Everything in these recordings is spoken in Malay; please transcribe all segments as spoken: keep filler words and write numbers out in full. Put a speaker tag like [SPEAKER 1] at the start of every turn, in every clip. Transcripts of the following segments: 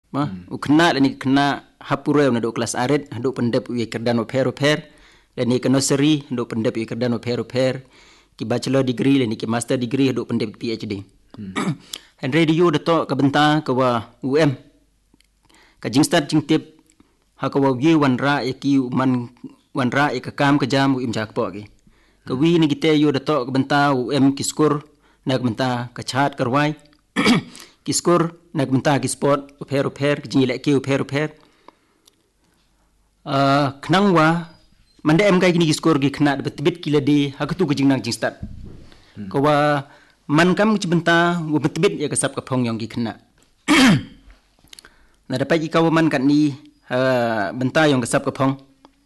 [SPEAKER 1] ma ukna le ni kena hapure na do kelas arit do pendep wi kerdan per per le ni ke nursery do pendep wi kerdan per per ki bachelor degree le ni ki master degree do pendep PhD Henry di yu dato ka benta ka wa U M ka jing start jing tip ha ka wa wi wan ra e ki man wan ra e ka kam ka jam im jak po ki ka wi ni gite yu dato ka benta U M ki skor na ka benta ka chat karwai ki skor na ka benta ki sport per per ki jing le ki per per uh knang wa mande em kai ki skor gi khna bet bit ki le di ha ka tu ka jing nang jing start ka wa man kam ci benta wo betbit ya kasap ka phong yang gi khna na dapat ki ka man kan ni benta yang kasap ka phong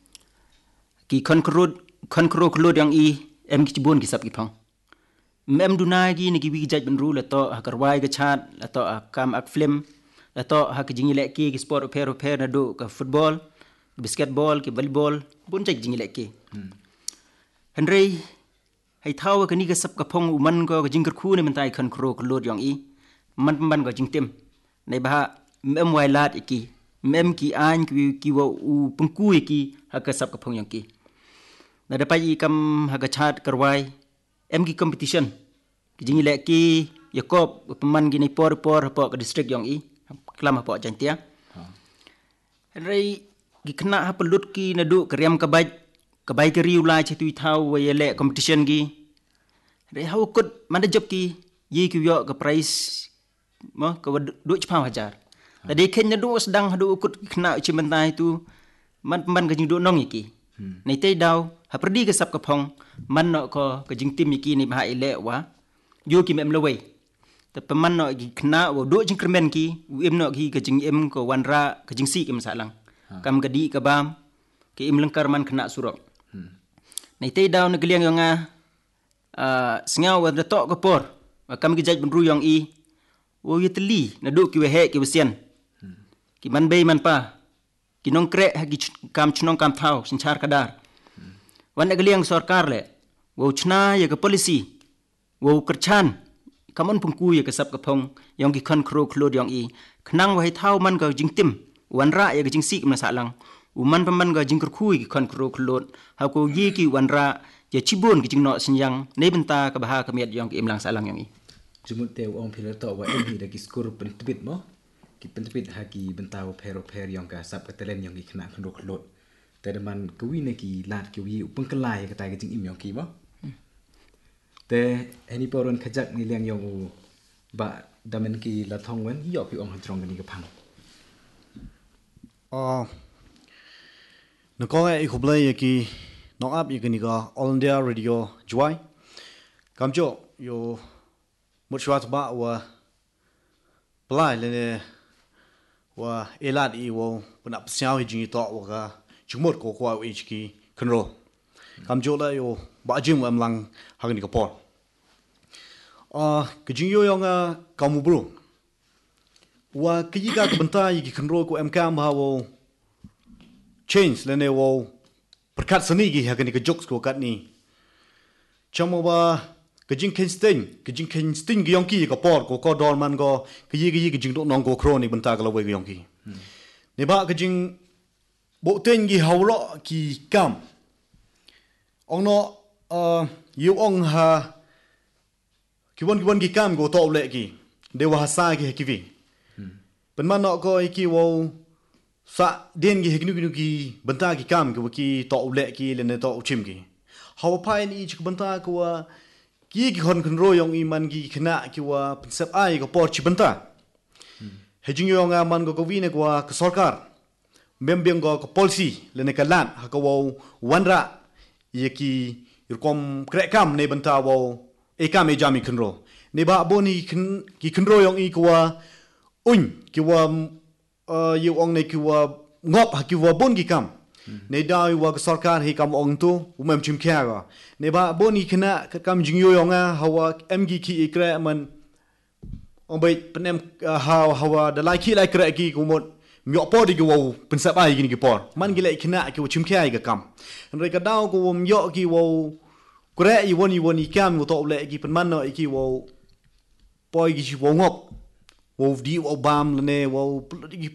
[SPEAKER 1] ki konkrut konkro klod yang i em ki bon ki sap ki phong mem duna gi ni gi wi jaj ben ru la to ha karwai ga chat la to kam ak film la to ha ki jingi le ki ki sport per per na do ka football basketball ki volleyball bon jaj jingi le ki henry hay thao ka ni ka sap ka phong u man ko ka jing khu ni man tai khan kro ko lod yong i man man ko jing tem nei ba mem wai lat iki mem ki an ki ki wa u pungku iki ha ka sap ka phong yong ki na da pai kam ha ka chat karwai em ki competition ki jing le ki yakob peman gi nei por por po ka district yong i klam po jan tia rei gi khna ha pelut ki na du kriam ka bai ka bai ke riu lai che tu thau wa yele competition gi re hau kut manda job ki yi ki yo ka prize mo ka du chpa hajar tadi ken na du sedang hadu kut khna chi mentai tu man man ka jing du nong iki nei te daw ha pradi ka sap ka phong man no ko ka jing tim iki ni ba ile wa yo ki mem lawai ta paman no gi khna wo du jing kremen ki em no gi ka jing em ko wanra ka jing si kim salang kam ka di ka bam ki im lengkar man khna surok nei te daw na gliang yong a sngau wa dato ko por kam gi jaj ben ru yong i wo yitli na du ki we he ki wesian ki man be man pa ki nong kre ha gi kam chnong kam thau sin char kadar wan na gliang sarkar le wo chna ye ka policy wo kerchan kamon pungku ye ka sap ka phong yong ki khan kro khlod yong i khnang wa he thau man ka jing tim wan ra ye ka jing sik ma sa lang uman paman ga jingkur kui ki kon kro klot ha ko yi ki wanra je chibon ki jingno sinyang nei benta ka baha ka miat yong ki imlang salang yang i
[SPEAKER 2] jumut te ong phila to wa em hi da ki skor pentbit mo ki pentbit ha ki benta wo phero pher yong ka sap ka telen yong ki khna kro klot te man ku wi ne ki lat ki wi upang kalai ka ta ki jing im yong ki mo te any poron khajak ni leng yong u ba damen ki la thong wen yo ki ong trong ni ka phang
[SPEAKER 3] uh nó có cái khúc lấy cái nó áp cái này cái All India Radio Joy cảm cho yo một số thứ ba và play lên và elat i và bên áp sao thì chỉ tao và chúng một có qua cái cái control cảm cho là yo ba jim em lang hàng này cái por à cái chuyện yo yang kamu bro và cái gì cái bên tai cái control của em cam ha và change lene wo perkat seni gi ha ka jokes ko kat ni chamo ba ka jing kenstin ka jing kenstin gi yong ki ka por ko ko dol man go ka yi gi gi jing do nong go chronic banta ka lawe gi yong ki ne ba ka jing bo ten gi hawlo ki kam ong no uh yu ong ha ki won ki won gi kam go to le ki de wa sa gi ki vi ben man no ko ki wo sa den gi heknu gi gi banta gi kam gi ki to le ki le ne to chim gi how pai ni chi banta ko wa ki gi hon kan ro yong i man gi khna ki wa sep ai ko por chi banta he jing yong a man go ko vi ne ko ka sarkar mem beng go ko policy le ne ka lan ha ko wo wanra ye ki kom kre kam ne banta wo e kam e jami kan ro ne ba boni ki kan ro yong i ko wa un ki wa uh yu ong ne ki wa ngop ha ki wa bon gi kam ne da wa ka sarkar hi kam ong tu umem chim kya ga ne ba boni khna ka kam jing yo yong a hawa em gi ki ikra man ong bai penem ha hawa da lai ki lai kra ki ku mot myo po di ki wo pen sa bai gi ni ki por man gi lai khna ki wa chim kya ga kam re ka daw ku myo ki wo kra i woni woni kam go to le ki pen man no ki wo poi gi wo ngop wo di wo bam le ne wo